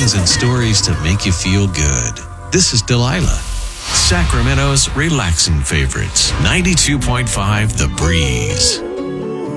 songs and stories to make you feel good. This is Delilah, Sacramento's relaxing favorites. 92.5 The Breeze.